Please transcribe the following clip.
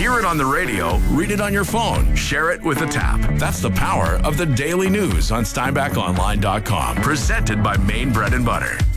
Hear it on the radio, read it on your phone, share it with a tap. That's the power of the daily news on SteinbachOnline.com. Presented by Maine Bread and Butter.